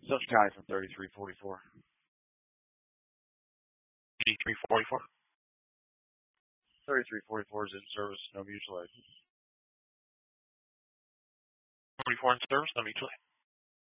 Central County from 3344. 8344. 3344 is in service, no mutual aid. 44 in service, no mutual aid.